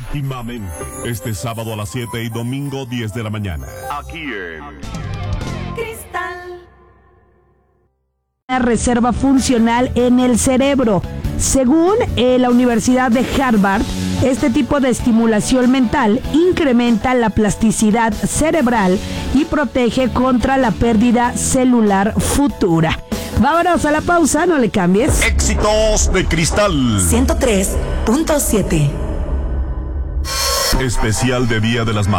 íntimamente. Este sábado a las 7 y domingo 10 de la mañana. Aquí en Cristal. Una reserva funcional en el cerebro. Según la Universidad de Harvard, este tipo de estimulación mental incrementa la plasticidad cerebral y protege contra la pérdida celular futura. Vámonos a la pausa, no le cambies. Éxitos de Cristal 103.7. Especial de Día de las Madres.